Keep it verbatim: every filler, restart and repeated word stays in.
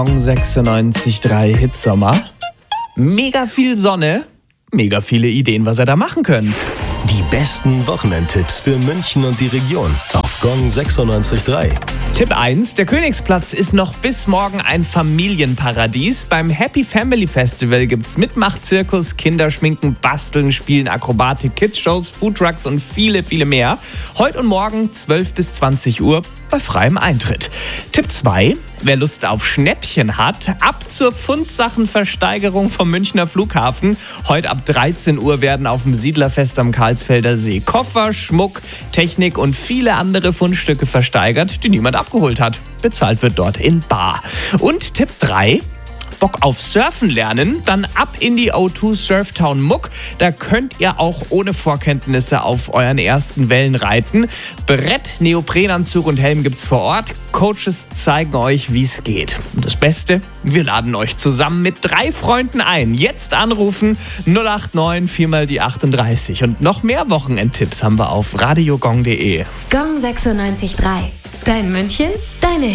sechsundneunzig Komma drei Hitsommer. Mega viel Sonne, mega viele Ideen, was ihr da machen könnt. Die besten Wochenendtipps für München und die Region auf Gong sechsundneunzig Komma drei. Tipp eins. Der Königsplatz ist noch bis morgen ein Familienparadies. Beim Happy Family Festival gibt's Mitmachzirkus, Kinderschminken, Basteln, Spielen, Akrobatik, Kids-Shows, Foodtrucks und viele, viele mehr. Heute und morgen zwölf bis zwanzig Uhr bei freiem Eintritt. Tipp zwei. Wer Lust auf Schnäppchen hat, ab zur Fundsachenversteigerung vom Münchner Flughafen. Heute ab dreizehn Uhr werden auf dem Siedlerfest am Karlsfelder See Koffer, Schmuck, Technik und viele andere Fundstücke versteigert, die niemand abgeholt hat. Bezahlt wird dort in bar. Und Tipp drei. Bock auf Surfen lernen? Dann ab in die O zwei Surftown Muck. Da könnt ihr auch ohne Vorkenntnisse auf euren ersten Wellen reiten. Brett, Neoprenanzug und Helm gibt's vor Ort. Coaches zeigen euch, wie's geht. Und das Beste, wir laden euch zusammen mit drei Freunden ein. Jetzt anrufen null acht neun vier mal die achtunddreißig. Und noch mehr Wochenendtipps haben wir auf radiogong punkt de. Gong sechsundneunzig Komma drei. Dein München, deine